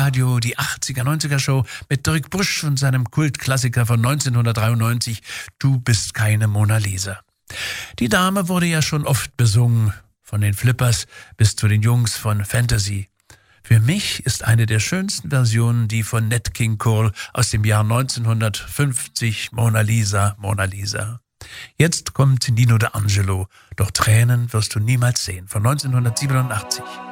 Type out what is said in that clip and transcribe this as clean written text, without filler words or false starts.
Radio, die 80er, 90er Show mit Dirk Busch und seinem Kultklassiker von 1993, Du bist keine Mona Lisa. Die Dame wurde ja schon oft besungen, von den Flippers bis zu den Jungs von Fantasy. Für mich ist eine der schönsten Versionen die von Nat King Cole aus dem Jahr 1950, Mona Lisa, Mona Lisa. Jetzt kommt Nino D'Angelo, doch Tränen wirst du niemals sehen, von 1987.